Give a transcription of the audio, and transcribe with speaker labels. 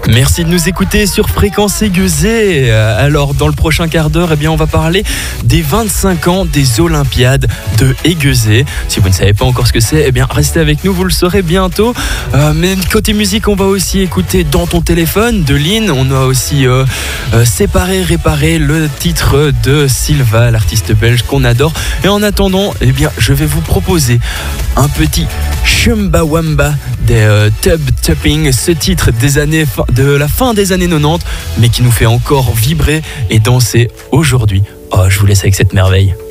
Speaker 1: Merci de nous écouter sur Fréquence Aiguezée. Alors, dans le prochain quart d'heure, on va parler des 25 ans des Olympiades de Aiguezée. Si vous ne savez pas encore ce que c'est, restez avec nous, vous le saurez bientôt. Mais côté musique, on va aussi écouter Dans ton téléphone de Lynn. On a aussi Séparer, réparer, le titre de Silva, l'artiste belge qu'on adore. Et en attendant, je vais vous proposer un petit Chumbawamba des Tub Tapping, ce titre de la fin des années 90, mais qui nous fait encore vibrer et danser aujourd'hui. Je vous laisse avec cette merveille.